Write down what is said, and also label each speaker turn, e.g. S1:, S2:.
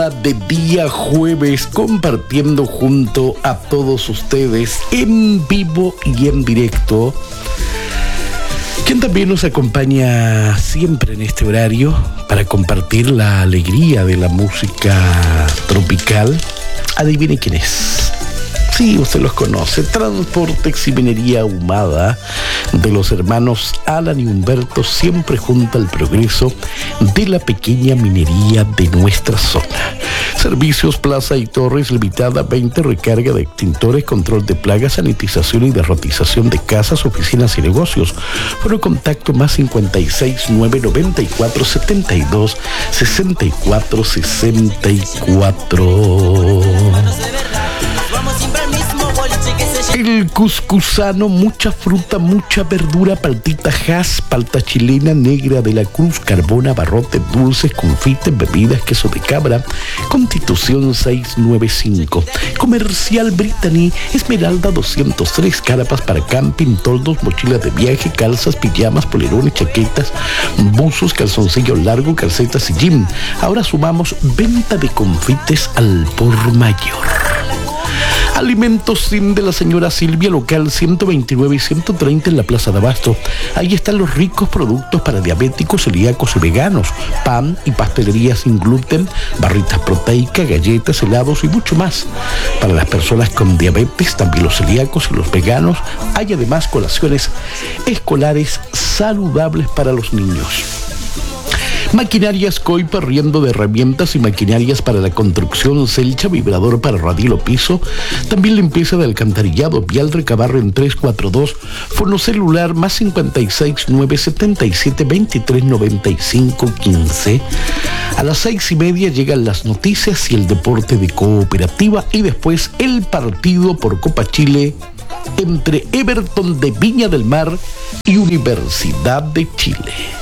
S1: de día jueves, compartiendo junto a todos ustedes en vivo y en directo, quien también nos acompaña siempre en este horario para compartir la alegría de la música tropical. Adivine quién es. Sí, usted los conoce. Transportex y Minería Ahumada de los hermanos Alan y Humberto, siempre junto al progreso de la pequeña minería de nuestra zona. Servicios Plaza y Torres Limitada 20, recarga de extintores, control de plagas, sanitización y derrotización de casas, oficinas y negocios. Por contacto más 56 994 72 64 64. El cuscuzano, mucha fruta, mucha verdura, paltita Hass, palta chilena, negra de la Cruz, carbona, barrotes, dulces, confites, bebidas, queso de cabra. Constitución 695. Comercial Brittany, Esmeralda 203, carapas para camping, toldos, mochilas de viaje, calzas, pijamas, polerones, chaquetas, buzos, calzoncillos largos, calcetas y jean. Ahora sumamos venta de confites al por mayor. Alimentos Sim de la señora Silvia, local 129 y 130 en la Plaza de Abasto. Ahí están los ricos productos para diabéticos, celíacos y veganos. Pan y pastelería sin gluten, barritas proteicas, galletas, helados y mucho más. Para las personas con diabetes, también los celíacos y los veganos. Hay además colaciones escolares saludables para los niños. Maquinarias Coipa, arriendo de herramientas y maquinarias para la construcción, Celcha, vibrador para radilo piso, también limpieza de alcantarillado, vial Recabarren 342, fono celular más 56 977 23 95 15. A las 6:30 llegan las noticias y el deporte de Cooperativa y después el partido por Copa Chile entre Everton de Viña del Mar y Universidad de Chile.